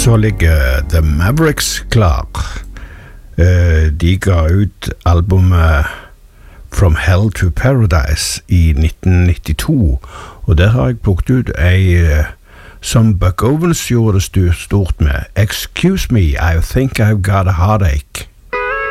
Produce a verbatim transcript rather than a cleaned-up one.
så ligger The Mavericks klar. De ga ut albumet From Hell to Paradise i nitten nittito, og der har jeg plukket ut ei som Buck Owens gjorde det stort med. Excuse me, I think I've got a heartache.